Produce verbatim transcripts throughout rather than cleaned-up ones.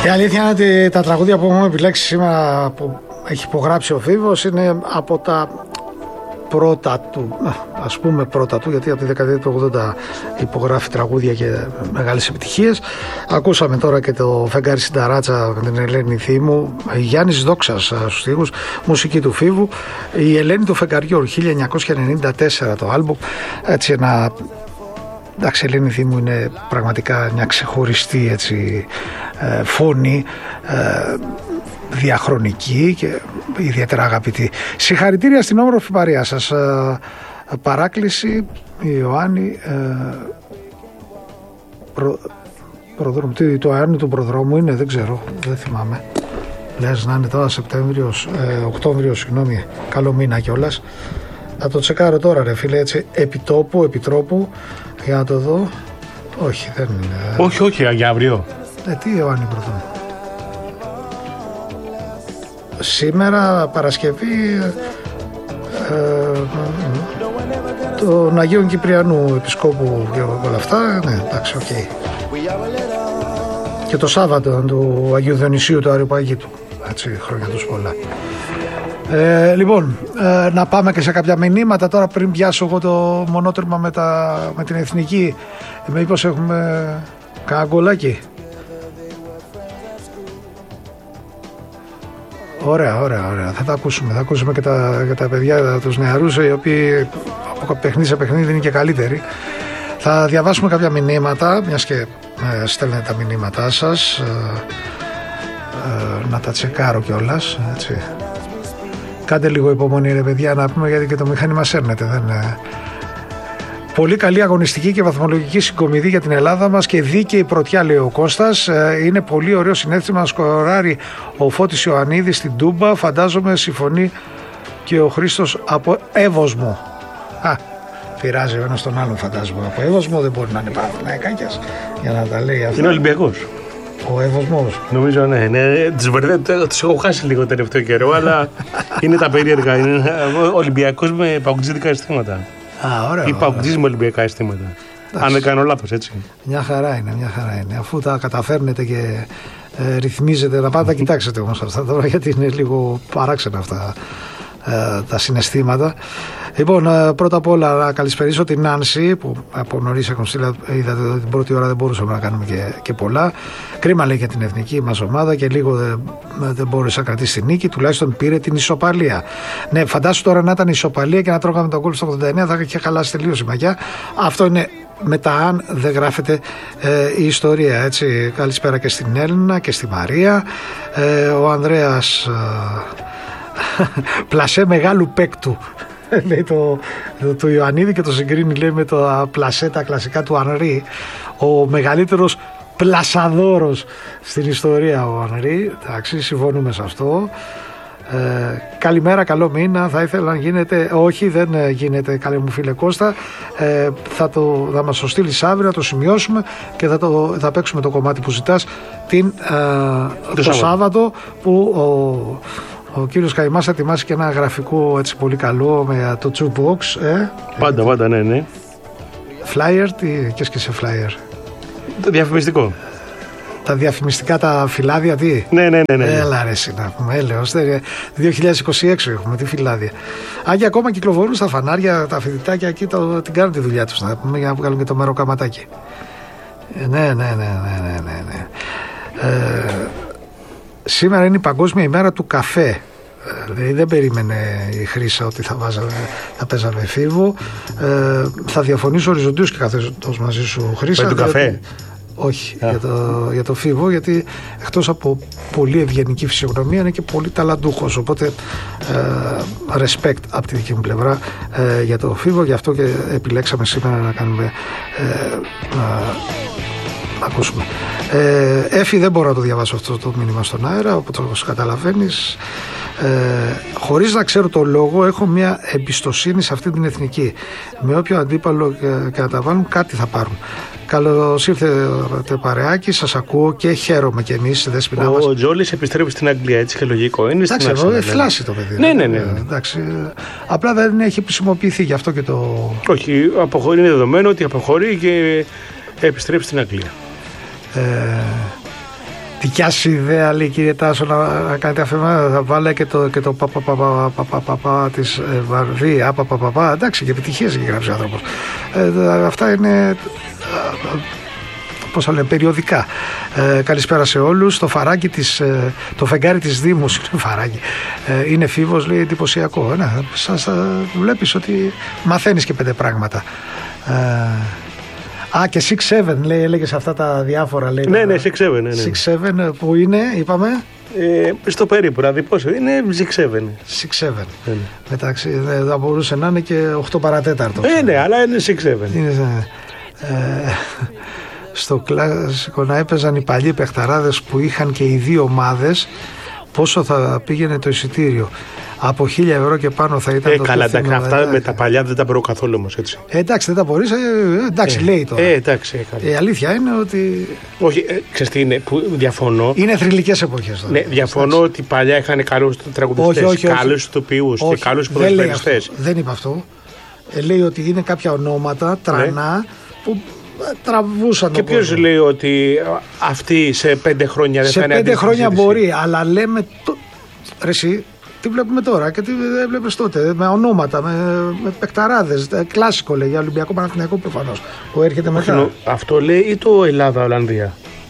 Η αλήθεια είναι ότι τα τραγούδια που έχουμε επιλέξει σήμερα που έχει υπογράψει ο Φίβος είναι από τα πρώτα του, ας πούμε πρώτα του, γιατί από τη δεκαετία του ογδόντα υπογράφει τραγούδια και μεγάλες επιτυχίες. Ακούσαμε τώρα και το Φεγγάρι στην Ταράτσα με την Ελένη Θήμου, Γιάννης Δόξας στους στίχους, μουσική του Φίβου, η Ελένη του Φεγγαριού, χίλια εννιακόσια ενενήντα τέσσερα το άλμπουμ. Έτσι ένα, εντάξει, η Ελένη Θήμου είναι πραγματικά μια ξεχωριστή έτσι, ε, φωνή, ε, διαχρονική και ιδιαίτερα αγαπητή. Συγχαρητήρια στην όμορφη παρέα σας. Ε, παράκληση Ιωάννη ε, προ, προδρόμου. Τι, το Ιωάννη του προδρόμου είναι, δεν ξέρω, δεν θυμάμαι. Λες να είναι τώρα Σεπτέμβριος, ε, Οκτώβριος, συγγνώμη, καλό μήνα κιόλας. Θα το τσεκάρω τώρα ρε φίλε, έτσι, επιτόπου, επιτρόπου, για να το δω. Όχι, δεν είναι. Όχι, όχι, για αύριο. Ε, τι Ιωάννη προδρόμου. Σήμερα Παρασκευή ε, των Αγίων Κυπριανού Επισκόπου και όλα αυτά, ναι, εντάξει, οκ. Okay. Και το Σάββατο του Αγίου Διονυσίου του Αριοπαγήτου, έτσι, χρόνια τους πολλά. Ε, λοιπόν, ε, να πάμε και σε κάποια μηνύματα τώρα πριν πιάσω εγώ το μονότρυμα με, τα, με την Εθνική. Ε, μήπως έχουμε κανένα γκολάκι. Ωραία, ωραία, ωραία. Θα τα ακούσουμε. Θα ακούσουμε και τα, και τα παιδιά, τους νεαρούς, οι οποίοι από παιχνίδι σε παιχνίδι είναι και καλύτεροι. Θα διαβάσουμε κάποια μηνύματα, μιας και ε, στέλνετε τα μηνύματά σας. Ε, ε, να τα τσεκάρω κιόλας, έτσι. Κάντε λίγο υπομονή ρε παιδιά να πούμε, γιατί και το μηχάνημα σέρνεται. Δεν, ε. Πολύ καλή αγωνιστική και βαθμολογική συγκομιδή για την Ελλάδα μας και δίκαιη πρωτιά, λέει ο Κώστας. Είναι πολύ ωραίο συνέστημα να σκοράρει ο Φώτης Ιωαννίδης στην Τούμπα. Φαντάζομαι συμφωνεί και ο Χρήστος από Εύωσμο. Α, πειράζει ο ένας τον άλλον, φαντάζομαι. Από Εύωσμο δεν μπορεί να είναι Παναθηναϊκάκιας για να τα λέει αυτά. Είναι Ολυμπιακός. Ο Εύωσμος. Νομίζω ναι, ναι. Τους έχω χάσει λίγο τελευταίο καιρό, αλλά είναι τα περίεργα. Είναι Ολυμπιακός με παγκοτζίδικα αισθήματα. Α, ωραία. Ή παγκοτζής με Ολυμπιακά αισθήματα. Αν δεν κάνω λάθος, έτσι. Μια χαρά είναι, μια χαρά είναι. Αφού τα καταφέρνετε και ε, ρυθμίζετε, να πάτε, κοιτάξτε όμως αυτά τώρα, γιατί είναι λίγο παράξενα αυτά ε, τα συναισθήματα. Λοιπόν, ε, πρώτα απ' όλα να καλησπερίσω την Νάνση που από νωρίς έχουν στείλει. Είδατε ότι την πρώτη ώρα δεν μπορούσαμε να κάνουμε και, και πολλά. Κρίμα λέει για την εθνική μας ομάδα και λίγο δεν, δεν μπόρεσε να κρατήσει την νίκη. Τουλάχιστον πήρε την ισοπαλία. Ναι, φαντάσου τώρα να ήταν ισοπαλία και να τρώγαμε τον γκολ στο ογδόντα εννέα, θα είχε χαλάσει τελείως η μαγιά. Αυτό είναι με τα αν δεν γράφεται ε, η ιστορία, έτσι. Καλησπέρα και στην Έλληνα και στη Μαρία. Ε, ο Ανδρέας ε, πλασέ μεγάλου παίκτου. Λέει το, το, το Ιωαννίδη και το συγκρίνει, λέει, με το πλασέ τα κλασικά του Ανρί, ο μεγαλύτερος πλασαδόρος στην ιστορία ο Ανρί. Εντάξει, συμφωνούμε σε αυτό. Ε, καλημέρα, καλό μήνα. Θα ήθελα να γίνεται, όχι δεν γίνεται, καλέ μου φίλε Κώστα, ε, θα, το, θα μας το στείλεις αύριο, να το σημειώσουμε και θα, το, θα παίξουμε το κομμάτι που ζητάς την, ε, το, το Σάββατο που ο, ο κύριος Καϊμάς θα ετοιμάσει και ένα γραφικό έτσι πολύ καλό με το jukebox. Ε. Πάντα, πάντα, ναι, ναι. Flyer, τι και σε flyer. Το διαφημιστικό. Τα διαφημιστικά, τα φυλάδια, τι. Ναι, ναι, ναι. ναι. Έλα ρε εσύ να πούμε, έλεος. δύο χιλιάδες είκοσι έξι έχουμε, τι φυλάδια. Αν και ακόμα κυκλοφορούν στα φανάρια, τα φοιτητάκια εκεί το, την κάνουν τη δουλειά τους, να πούμε, για να βγάλουν και το μεροκαματάκι. Ναι, ναι, ναι, ναι, ναι, ναι, ναι. Ε, σήμερα είναι η Παγκόσμια ημέρα του καφέ. Δηλαδή δεν περίμενε η Χρύσα ότι θα, βάζαμε, θα παίζαμε Φίβο. Ε, θα διαφωνήσω οριζοντίως και καθώς μαζί σου, Χρύσα. Με τον καφέ. Όχι, για το, για το Φίβο, γιατί εκτός από πολύ ευγενική φυσιογνωμία είναι και πολύ ταλαντούχος, οπότε ε, respect από τη δική μου πλευρά ε, για το Φίβο, γι' αυτό και επιλέξαμε σήμερα να κάνουμε ε, να ακούσουμε. Ε, Έφη, δεν μπορώ να το διαβάσω αυτό το μήνυμα στον αέρα, όπως καταλαβαίνεις. Ε, χωρίς να ξέρω το λόγο, έχω μια εμπιστοσύνη σε αυτή την εθνική. Με όποιο αντίπαλο και, και να τα βάλουν, κάτι θα πάρουν. Καλώς ήρθατε παρεάκι, σας ακούω και χαίρομαι κι εμείς. Ο, ο Τζόλης επιστρέφει στην Αγγλία, έτσι και λογικό. Είναι εντάξει, στην εδώ φλάσει το παιδί. Ναι, ναι, ναι. Ε, εντάξει, απλά δεν έχει χρησιμοποιηθεί γι' αυτό και το. Όχι, αποχωρεί, είναι δεδομένο ότι αποχωρεί και επιστρέφει στην Αγγλία. Ε, δικιά σου ιδέα, λέει, κύριε Τάσο, να, να κάνετε αφήμα, θα βάλε και το, και το πα, πα, πα, πα, πα, πα, πα, πα της Βαρδί, α, πα, πα, πα, πα, εντάξει, και επιτυχίες έχει γράψει ο άνθρωπος. Ε, αυτά είναι, πώς θα λένε, περιοδικά. Ε, καλησπέρα σε όλους. Το φαράκι της, ε, το φεγγάρι της Δήμους είναι φαράκι. Ε, είναι φίβος, λέει, εντυπωσιακό. Ε, ναι, σας ε, βλέπεις ότι μαθαίνεις και πέντε πράγματα. Ε, α, και έξι επτά, λέει, έλεγε σε αυτά τα διάφορα. Λέει, ναι, ναι, έξι επτά. Ναι, ναι. έξι επτά που είναι, είπαμε. Ε, στο περίπου, δηλαδή πόσο είναι, έξι επτά. έξι επτά. Ναι. Μεταξύ, θα μπορούσε να είναι και οκτώ παρατέταρτο. Ε, ναι, αλλά είναι έξι επτά. Είναι, ε, στο κλασικό να έπαιζαν οι παλιοί παιχταράδες που είχαν και οι δύο ομάδες, πόσο θα πήγαινε το εισιτήριο? Από χίλια ευρώ και πάνω θα ήταν. Ε, το καλά, εντάξει, αυτά ε, με τα παλιά δεν τα μπορώ καθόλου όμως, έτσι. Ε, εντάξει, δεν τα μπορείς, ε, εντάξει, ε, λέει τώρα. Ε, εντάξει, ε, η αλήθεια είναι ότι. Όχι, ε, ξέρεις τι είναι, που διαφωνώ. Είναι θρυλικές εποχές τώρα. Ναι, διαφωνώ εντάξει. Ότι παλιά είχαν καλούς τραγουδιστές, καλούς ηθοποιούς και καλούς ποδοσφαιριστές. Δεν είπα αυτό. Ε, λέει ότι είναι κάποια ονόματα τρανά, ναι, που τραβούσαν. Και ποιος λέει ότι αυτοί σε πέντε χρόνια δεν σε θα είναι? Σε πέντε χρόνια μπορεί, αλλά λέμε. Το... Ρε εσύ, τι βλέπουμε τώρα και τι δεν βλέπεις τότε? Με ονόματα, με, με παικταράδες. Κλάσικο λέει για Ολυμπιακό Παναθηναϊκό προφανώς που έρχεται μετά. Όχι, αυτό λέει ή το Ελλάδα-Ολλανδία?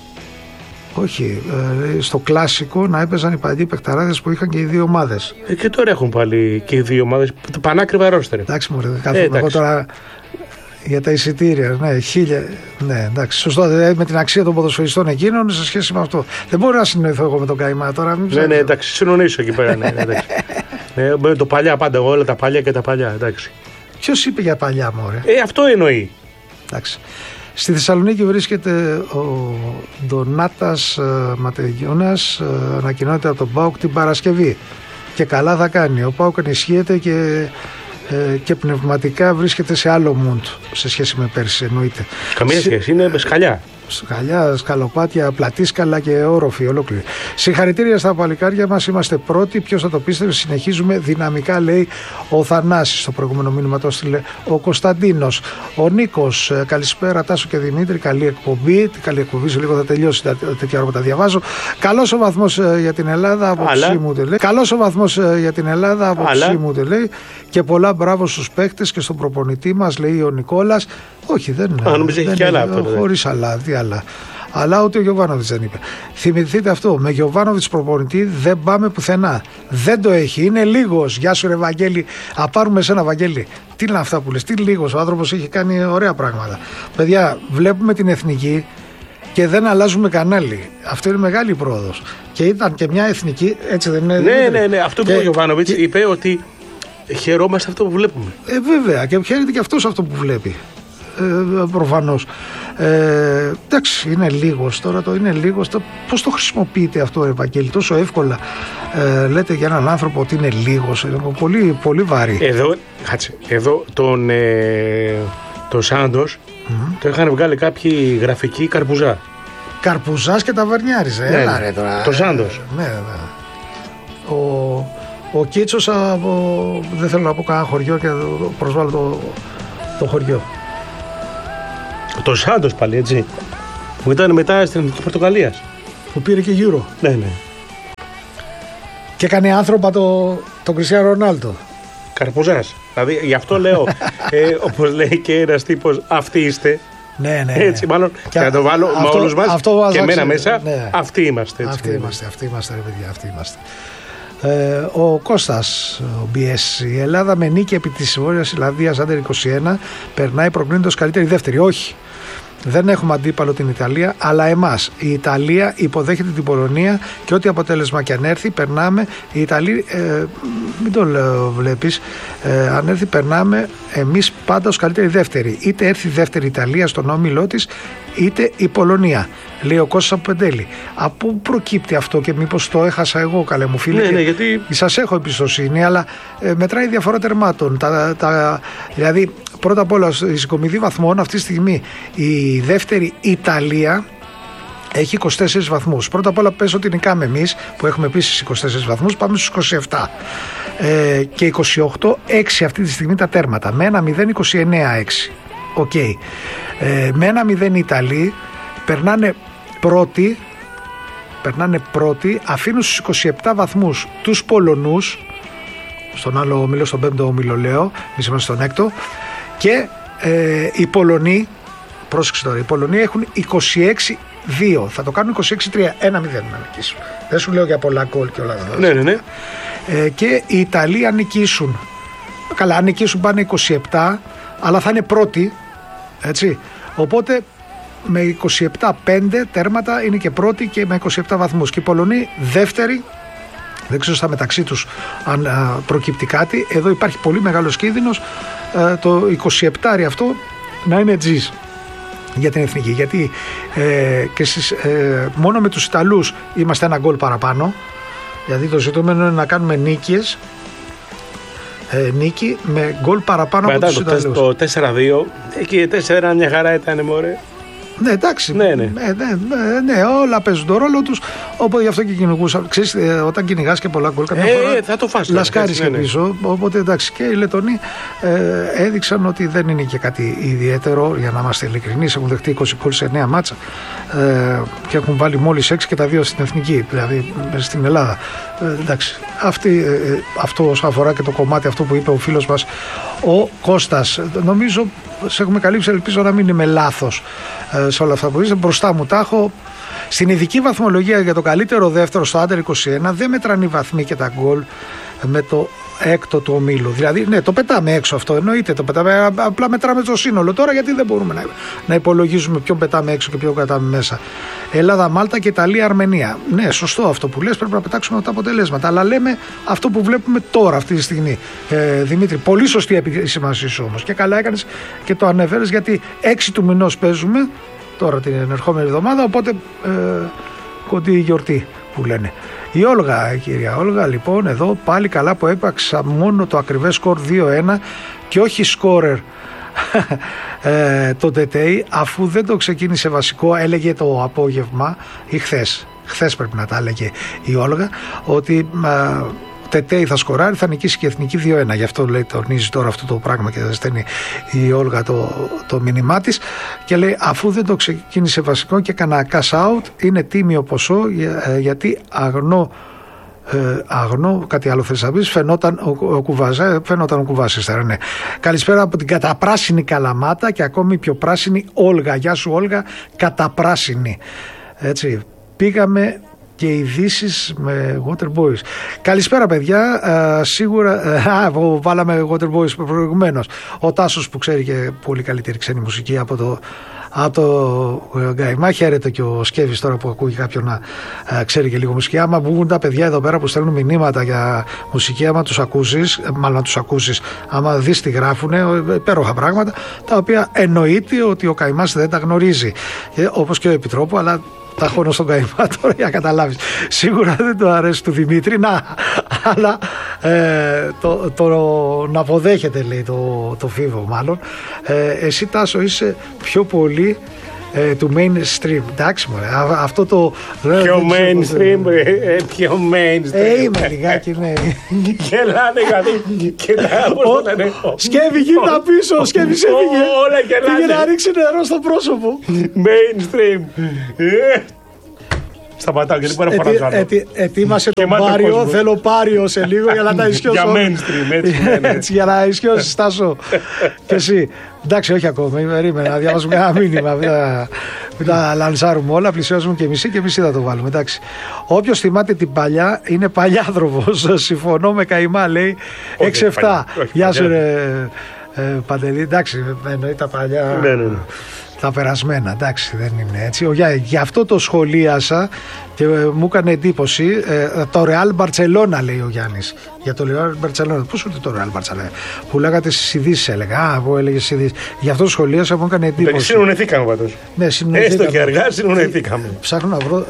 Όχι, ε, στο κλάσικο να έπαιζαν οι παλιοί παικταράδες που είχαν και οι δύο ομάδες. Ε, και τώρα έχουν πάλι και οι δύο ομάδες. Πανάκριβα ρόστερ. Εντάξει, μωρέ, κάθομαι εγώ τώρα. Για τα εισιτήρια, ναι, χίλια. Ναι, εντάξει, σωστό. Δηλαδή με την αξία των ποδοσφαιριστών εκείνων σε σχέση με αυτό. Δεν μπορώ να συνοηθώ εγώ με τον Καϊμά τώρα. Μην ναι, ναι, εντάξει, συνονίσω εκεί πέρα. Ναι, εντάξει. ναι, με το παλιά πάντα, όλα τα παλιά και τα παλιά, εντάξει. Ποιος είπε για παλιά, μωρέ? Ε, αυτό εννοεί. Εντάξει. Στη Θεσσαλονίκη βρίσκεται ο Ντονάτας Ματεγιώνας, ανακοινώνεται από τον ΠΑΟΚ την Παρασκευή. Και καλά θα κάνει. Ο ΠΑΟΚ ενισχύεται και. Και πνευματικά βρίσκεται σε άλλο μουντ σε σχέση με πέρσι, εννοείται. Καμία σχέση, είναι σκαλιά. Σκαλιά, σκαλοπάτια, πλατήσκαλα και όροφοι ολόκληροι. Συγχαρητήρια στα παλικάρια μας, είμαστε πρώτοι. Ποιος θα το πίστευε, συνεχίζουμε δυναμικά, λέει ο Θανάσης. Στο προηγούμενο μήνυμα το έστειλε ο Κωνσταντίνος. Ο Νίκος, καλησπέρα Τάσο και Δημήτρη, καλή εκπομπή. Καλή εκπομπή, σε λίγο θα τελειώσει τέτοια ώρα που τα διαβάζω. Καλός ο βαθμός για την Ελλάδα από Ξύμουτε, λέει. Καλός ο βαθμός για την Ελλάδα από Ξύμουτε, λέει. Και πολλά μπράβο στους παίκτες και στον προπονητή μας, λέει ο Νικόλας. Όχι, δεν είναι. Αν νομίζω έχει και άλλα αυτό. Χωρίς άλλα, τι άλλα. Αλλά ούτε ο Γιοβάνοβιτς δεν είπε. Θυμηθείτε αυτό. Με Γιοβάνοβιτς προπονητή δεν πάμε πουθενά. Δεν το έχει. Είναι λίγος. Γεια σου, ρε Βαγγέλη. Α, πάρουμε εσένα, Βαγγέλη. Τι είναι αυτά που λες? Τι λίγος. Ο άνθρωπος έχει κάνει ωραία πράγματα. Παιδιά, βλέπουμε την εθνική και δεν αλλάζουμε κανάλι. Αυτό είναι μεγάλη πρόοδος. Και ήταν και μια εθνική. Έτσι δεν είναι? Ναι, ναι, ναι. Αυτό που και... ο Γιοβάνοβιτς και... είπε ότι χαιρόμαστε αυτό που βλέπουμε. Ε, βέβαια. Και χαίρεται και αυτός αυτό που βλέπει. Ε, προφανώς. Ε, εντάξει, είναι λίγος τώρα, το είναι λίγος. Το, πώς το χρησιμοποιείτε αυτό, Ευαγγέλη, τόσο εύκολα? Ε, λέτε για έναν άνθρωπο ότι είναι λίγος, είναι πολύ, πολύ βαρύ. Εδώ, κάτσε, εδώ τον, ε, τον Σάντος mm-hmm. το είχαν βγάλει κάποιοι γραφικοί Καρπουζά. Καρπουζάς και Ταβερνιάρης, ε, ναι, έλα ρε τώρα. Το Σάντος. Ναι, ναι. Ο, ο Κίτσος από, δεν θέλω να πω κανένα χωριό και προσβάλλω το, το χωριό. Το Σάντος πάλι, έτσι. Που ήταν μετά στην Εθνική Πορτογαλίας. Που πήρε και Euro. Ναι, ναι. Και έκανε άνθρωπα το, τον Κριστιάνο Ρονάλντο. Καρπουζάς. Δηλαδή, γι' αυτό λέω, ε, όπως λέει και ένας τύπος, αυτοί είστε. Ναι, ναι. Έτσι, μάλλον, και να το βάλω με όλους μας αυτό και εμένα μέσα, ναι. Αυτοί είμαστε. Έτσι, αυτοί είμαστε, αυτοί είμαστε, ρε παιδιά, αυτοί είμαστε. Ε, ο Κώστας, ο μπι ες, η Ελλάδα με νίκη επί της Βόρειας Ιρλανδίας άντερ είκοσι ένα περνάει προκρίνοντας καλύτερη δεύτερη. Όχι, δεν έχουμε αντίπαλο την Ιταλία, αλλά εμάς. Η Ιταλία υποδέχεται την Πολωνία και ό,τι αποτέλεσμα και αν έρθει περνάμε. Η Ιταλία, ε, μην το λέω, βλέπεις, ε, αν έρθει περνάμε εμείς πάντα ως καλύτερη δεύτερη. Είτε έρθει δεύτερη Ιταλία στον όμιλό της, είτε η Πολωνία. Λέει ο Κώστας από Πεντέλη. Από πού προκύπτει αυτό και μήπως το έχασα εγώ, καλέ μου φίλε? Ναι, ναι, γιατί... Σας έχω εμπιστοσύνη, αλλά ε, μετράει διαφορά τερμάτων. Τα, τα, δηλαδή, πρώτα απ' όλα, η συγκομιδή βαθμών αυτή τη στιγμή η δεύτερη Ιταλία έχει είκοσι τέσσερις βαθμούς. Πρώτα απ' όλα πες ότι νικάμε εμείς που έχουμε επίσης είκοσι τέσσερις βαθμούς, πάμε στους είκοσι επτά. Ε, και είκοσι οκτώ έξι αυτή τη στιγμή τα τέρματα. Με ένα μηδέν είκοσι εννέα έξι. Οκ. Okay. Ε, με ένα μηδέν οι Ιταλοί περνάνε πρώτοι, περνάνε πρώτοι, αφήνουν στους είκοσι επτά βαθμούς τους Πολωνούς, στον άλλο όμιλο, στον πέμπτο όμιλο λέω, εμείς είμαστε στον έκτο, και ε, οι Πολωνοί, πρόσεξε τώρα, οι Πολωνοί έχουν είκοσι έξι δύο, θα το κάνουν είκοσι έξι τρία, ένα μηδέν να νικήσουν. Δεν σου λέω για πολλά γκολ και όλα αυτά. Ναι, ναι, ναι. Ε, και οι Ιταλοί αν νικήσουν, καλά, αν νικήσουν πάνε είκοσι επτά, αλλά θα είναι πρώτοι, έτσι. Οπότε με είκοσι επτά πέντε τέρματα είναι και πρώτοι και με είκοσι επτά βαθμούς. Και οι Πολωνοί δεύτεροι, δεν ξέρω στα μεταξύ τους αν α, προκύπτει κάτι. Εδώ υπάρχει πολύ μεγάλος κίνδυνος α, το είκοσι επτάρι αυτό να είναι τζις για την εθνική. Γιατί ε, και στις, ε, μόνο με τους Ιταλούς είμαστε ένα γκολ παραπάνω. Γιατί το ζητούμενο είναι να κάνουμε νίκες. Ε, νίκη με γκολ παραπάνω μετά από τους Ιταλούς. Το τέσσερα δύο, εκεί τέσσερα μια χαρά ήταν, μωρέ. Ναι, εντάξει. Ναι, ναι. Ναι, ναι, ναι, όλα παίζουν τον ρόλο τους. Οπότε γι' αυτό και κυνηγούσα. Ξέρεις, όταν κυνηγάς και πολλά γκολ, κάποια ε, φορά θα το φας. λασκάρεις και πίσω. Οπότε εντάξει, και οι Λετονοί ε, έδειξαν ότι δεν είναι και κάτι ιδιαίτερο, για να είμαστε ειλικρινείς. Έχουν δεχτεί είκοσι γκολ σε εννέα μάτσα ε, και έχουν βάλει μόλις έξι και τα δύο στην εθνική, δηλαδή στην Ελλάδα. Ε, εντάξει, αυτή, ε, αυτό όσον αφορά και το κομμάτι αυτό που είπε ο φίλος μας ο Κώστας. Νομίζω σε έχουμε καλύψει, ελπίζω να μην είμαι λάθος ε, σε όλα αυτά που είσαι. Μπροστά μου τα έχω. Στην ειδική βαθμολογία για το καλύτερο δεύτερο στο Άντερ είκοσι ένα δεν μετράνε οι βαθμοί και τα γκολ με το έκτο του ομίλου. Δηλαδή, ναι, το πετάμε έξω αυτό, εννοείται το πετάμε, απλά μετράμε το σύνολο τώρα, γιατί δεν μπορούμε να, να υπολογίζουμε ποιον πετάμε έξω και ποιον κρατάμε μέσα. Ελλάδα, Μάλτα και Ιταλία, Αρμενία. Ναι, σωστό αυτό που λες, πρέπει να πετάξουμε τα αποτελέσματα. Αλλά λέμε αυτό που βλέπουμε τώρα, αυτή τη στιγμή. Ε, Δημήτρη, πολύ σωστή επισήμανση σου όμως. Και καλά έκανες και το ανέφερες, γιατί έξι του μηνός παίζουμε τώρα την ερχόμενη εβδομάδα. Οπότε ε, κοντή η γιορτή που λένε. Η Όλγα, η κυρία Όλγα, λοιπόν, εδώ πάλι καλά που έπαξα μόνο το ακριβές σκορ δύο ένα και όχι σκόρερ ε, το Τετέι, αφού δεν το ξεκίνησε βασικό, έλεγε το απόγευμα ή χθες, χθες πρέπει να τα έλεγε η Όλγα, ότι ε, Τετέι θα σκοράρει, θα νικήσει και η εθνική δύο ένα. Γι' αυτό λέει, τονίζει τώρα αυτό το πράγμα και θα στέλνει η Όλγα το, το μήνυμά της και λέει, αφού δεν το ξεκίνησε βασικό και έκανα cash out, είναι τίμιο ποσό για, γιατί αγνό Ε, αγνό, κάτι άλλο θες να πεις, φαινόταν ο, ο Κουβάς, ε, φαινόταν ο Κουβάς ύστερα, ναι. Καλησπέρα από την καταπράσινη Καλαμάτα και ακόμη πιο πράσινη Όλγα. Γεια σου Όλγα, καταπράσινη. Έτσι, πήγαμε και ειδήσεις με Water Boys. Καλησπέρα παιδιά, α, σίγουρα α, βάλαμε Water Boys προηγουμένως. Ο Τάσος που ξέρει και πολύ καλύτερη ξένη μουσική από το από το Γκαϊμά. Χαίρεται και ο Σκέβης τώρα που ακούει κάποιον να α, ξέρει και λίγο μουσική. Άμα βγουν τα παιδιά εδώ πέρα που στέλνουν μηνύματα για μουσική, άμα τους ακούσεις, μάλλον να τους ακούσεις, άμα δεις τι γράφουνε, υπέροχα πράγματα, τα οποία εννοείται ότι ο Καϊμάς δεν τα γνωρίζει, και, όπως και ο Επιτρόπου, αλλά τα χώνω στον Καϊμά τώρα για να καταλάβεις. Σίγουρα δεν το αρέσει του Δημήτρη, να, αλλά ε, το, το, να αποδέχεται, λέει, το, το φίβο μάλλον. Ε, εσύ Τάσο είσαι πιο πολύ ε, του mainstream. Εντάξει μωρέ, αυτό το... Πιο mainstream, ε, πιο mainstream. Ε, είμαι λιγάκι, ναι. Γελάνε γιατί και τα λένε. Σκεύη, γίνα πίσω, Σκεύη, έφυγε. Όλα γελάνε. Πήγε να ρίξει νερό στο πρόσωπο. Mainstream. Σταματάω γιατί μπορεί να παραζάνω. Ετοίμασε τον Πάριο, θέλω Πάριο σε λίγο για να τα ισιώσω. Για mainstream, έτσι. Για να ισιώσεις, Τάσο. Και εσύ. Εντάξει, όχι ακόμα. Περίμενα να διαβάσουμε ένα μήνυμα. Μην τα λανσάρουμε όλα. Πλησιάζουμε και μισή και μισή θα το βάλουμε. Εντάξει. Όποιος θυμάται την παλιά είναι παλιάνθρωπος. Συμφωνώ με Καϊμά, λέει. έξι εφτά. Γεια σου, ρε Παντελή. Εντάξει, εννοεί τα παλιά. Ναι, ναι. Τα περασμένα, εντάξει, δεν είναι έτσι. Γι' αυτό το σχολίασα και ε, μου έκανε εντύπωση. Ε, το Real Barcelona, λέει ο Γιάννης. Για το Real Barcelona. Πώς είναι το Real Barcelona? Που λέγατε στις ειδήσεις, έλεγα. Α, εγώ έλεγε στις ειδήσεις. Γι' αυτό το σχολίασα, μου έκανε εντύπωση. Συνονεθήκαμε πάντως. Ναι, συνονεθήκαμε. Έστω και αργά, συνονεθήκαμε. Ψάχνω να βρω.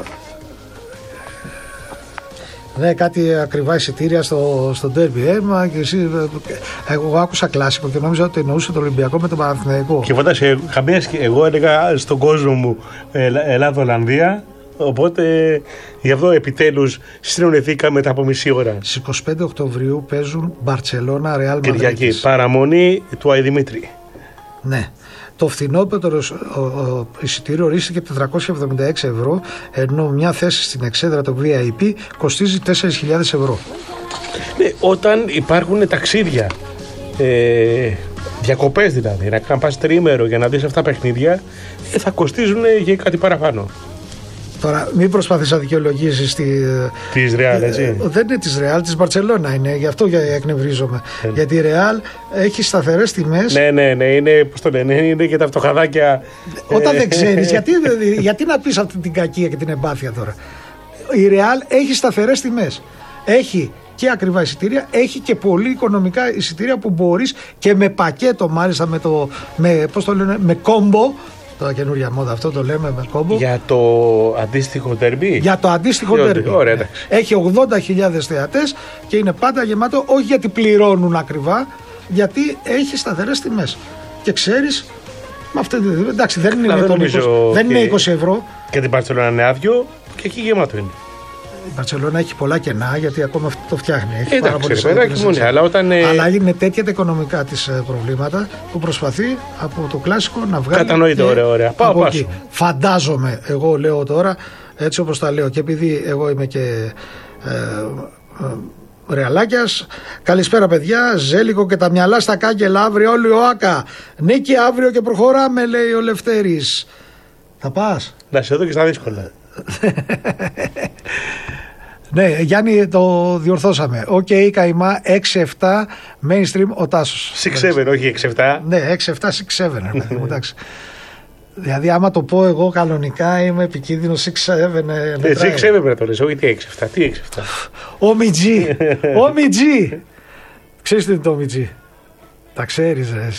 Ναι, κάτι ακριβά εισιτήρια στο, στο ντέρμπι. Ε, μα και εσύ, εγώ άκουσα κλάσικο και νόμιζα ότι εννοούσε το Ολυμπιακό με τον Παναθηναϊκό. Και φαντάζεσαι, εγώ έλεγα στον κόσμο μου Ελλάδα-Ολλανδία. Οπότε γι' αυτό επιτέλους συνονεθήκαμε μετά από μισή ώρα. Στις είκοσι πέντε Οκτωβρίου παίζουν Μπαρτσελώνα Ρεάλ Μαδρίτης. Κυριακή, παραμονή του Άι Δημήτρη. Ναι. το φθηνότερο εισιτήριο ορίστηκε τετρακόσια εβδομήντα έξι ευρώ, ενώ μια θέση στην εξέδρα το βι άι πι κοστίζει τέσσερις χιλιάδες ευρώ. Ναι, όταν υπάρχουν ταξίδια, ε, διακοπές δηλαδή, να πας τριήμερο για να δεις αυτά τα παιχνίδια, ε, θα κοστίζουν για κάτι παραπάνω. Τώρα, μην προσπαθείς να δικαιολογήσεις τη. Της Real, έτσι. Δεν είναι της Real, της Μπαρτσελώνα είναι. Γι' αυτό εκνευρίζομαι. Ε. Γιατί η Real έχει σταθερές τιμές. Ναι, ναι, ναι. Είναι, πώς το λένε, είναι και τα φτωχαδάκια. Όταν δεν ξέρεις, γιατί, γιατί να πεις αυτή την κακία και την εμπάθεια τώρα. Η Real έχει σταθερές τιμές. Έχει και ακριβά εισιτήρια, έχει και πολύ οικονομικά εισιτήρια που μπορείς και με πακέτο, μάλιστα με το. Με, πώς το λένε, με κόμπο. Τώρα καινούργια μόδα, αυτό το λέμε με κόμπο. Για το αντίστοιχο ντερμπι. Για το αντίστοιχο ντερμπι. Ναι. Έχει ογδόντα χιλιάδες θεατές και είναι πάντα γεμάτο, όχι γιατί πληρώνουν ακριβά, γιατί έχει σταθερές τιμές. Και ξέρεις, με αυτή, εντάξει, δεν είναι, δεν είκοσι, δεν είναι είκοσι ευρώ. Και την Μπαρτσελόνα είναι άδειο και εκεί γεμάτο είναι. Η Μπαρτσελόνα έχει πολλά κενά, γιατί ακόμα αυτό το φτιάχνει. Έχει εντάξει, πάρα πολύ μόνο, αλλά, όταν, αλλά είναι τέτοια τα οικονομικά της προβλήματα που προσπαθεί από το κλασικό να βγάλει. Κατανοείται, ωραία, ωραία. Πάω πάσο. Φαντάζομαι, εγώ λέω τώρα, έτσι όπως τα λέω, και επειδή εγώ είμαι και ε, ε, Ρεαλάκιας. Καλησπέρα παιδιά, Ζέλικο και τα μυαλά στα κάγκελα, αύριο όλοι ο Άκα. Νίκη αύριο και προχωράμε, λέει ο Λευτέρης. Θα πας? Να σε δω και στα δύσκολα. Ναι, Γιάννη, το διορθώσαμε. Οκ, okay, καημά, έξι εφτά mainstream ο Τάσος. έξι επτά, όχι έξι επτά. Ναι, έξι εφτά έξι επτά, εντάξει. Δηλαδή, άμα το πω εγώ κανονικά, είμαι επικίνδυνο έξι επτά. έξι επτά πρέπει να το λες, όχι τι έξι επτά. Τι έξι επτά. Ομιτζή. Ομιτζή. Ξέρεις τι είναι το Ομιτζή? Τα ξέρεις, ρε.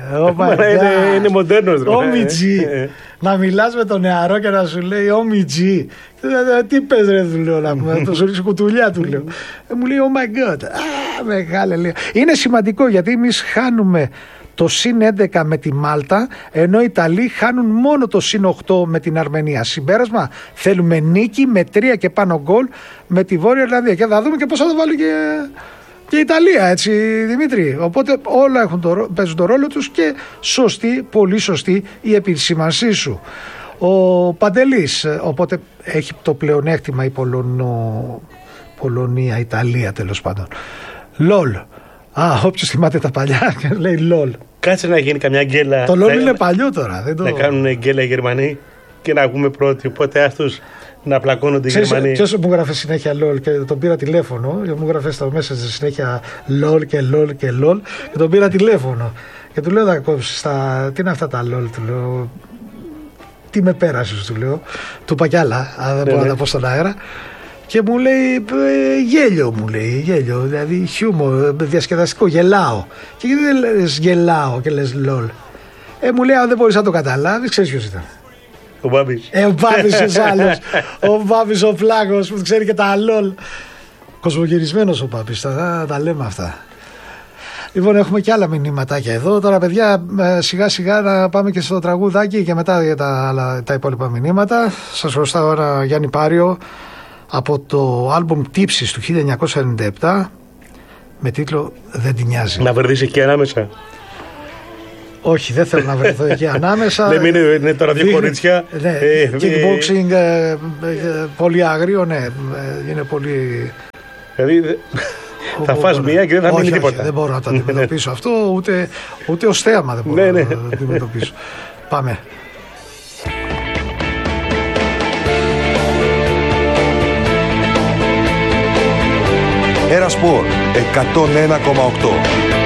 Είναι, είναι μοντέρνος. Ομιτζή. Να μιλάς με τον νεαρό και να σου λέει Ομιτζή. Τι πες ρε, του λέω, να πούμε, το σου ρίξει κουτουλιά, του λέω. Μου λέει oh my god. Α, μεγάλε, λέει. Είναι σημαντικό γιατί εμείς χάνουμε το συν έντεκα με τη Μάλτα, ενώ οι Ιταλοί χάνουν μόνο το συν οκτώ με την Αρμενία. Συμπέρασμα, θέλουμε νίκη με τρία και πάνω γκολ με τη Βόρεια Ιρλανδία. Και θα δούμε και πώς θα το βάλει και, και η Ιταλία, έτσι, Δημήτρη. Οπότε όλα έχουν το, παίζουν το ρόλο τους και σωστή, πολύ σωστή η επισήμανσή σου. Ο Παντελής, οπότε έχει το πλεονέκτημα η Πολωνο, Πολωνία, Ιταλία τέλος πάντων. Λολ. Α, όποιος θυμάται τα παλιά λέει λολ. Κάτσε να γίνει καμιά γκέλα. Το λολ είναι παλιό τώρα. Δεν το... Να κάνουν γκέλα οι Γερμανοί και να πούμε πρώτοι. Οπότε άστος να πλακώνονται οι Γερμανοί. Ποιος μου γράφε συνέχεια λολ και τον πήρα τηλέφωνο. Μου γράφε στα μέσα συνέχεια λολ και λολ και λολ και τον πήρα τηλέφωνο. Και του λέω θα κόψεις τα... Τι είναι αυτά τα λολ, του λέω. Τι με πέρασες, του λέω. Του είπα κι άλλα, αν δεν μπορώ να τα πω στον αέρα. Και μου λέει γέλιο, μου λέει γέλιο, δηλαδή χιούμορ, διασκεδαστικό, γελάω. Και γιατί δεν λες γελάω και λες λολ? Ε, μου λέει αν δεν μπορείς να το καταλάβεις, ξέρεις ποιος ήταν? Ο Μπάμπης. Ε, ο Μπάμπης ο άλλος, ο Μπάμπης ο φλάγος που ξέρει και τα λολ. Κοσμογυρισμένος ο Μπάμπης, τα, τα λέμε αυτά. Λοιπόν, έχουμε και άλλα μηνύματάκια εδώ. Τώρα, παιδιά, σιγά σιγά να πάμε και στο τραγουδάκι και μετά για τα, άλλα, τα υπόλοιπα μηνύματα. Σας χρωστάω ένα Γιάννη Πάριο από το άλμπουμ Τύψης του χίλια εννιακόσια ενενήντα επτά με τίτλο «Δεν την νοιάζει». Να βρεθείς εκεί ανάμεσα. Όχι, δεν θέλω να βρεθώ εκεί ανάμεσα. Δεν είναι, είναι τώρα δύο κορίτσια. Ναι, ε, kickboxing, ε, ε, πολύ άγριο, ναι, είναι πολύ... Δηλαδή θα φας μία και δεν θα μείνει τίποτα. Δεν μπορώ να το αντιμετωπίσω αυτό, ούτε, ούτε ως θέαμα δεν μπορώ να το αντιμετωπίσω. Πάμε. Era Sport εκατόν ένα κόμμα οκτώ.